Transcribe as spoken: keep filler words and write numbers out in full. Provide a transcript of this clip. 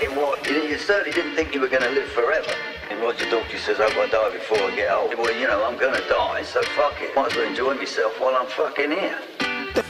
fucking what? You, you certainly didn't think you were going to live forever. And Roger Daltrey says, I've got to die before I get old. Well, you know, I'm going to die, so fuck it. Might as well enjoy myself while I'm fucking here.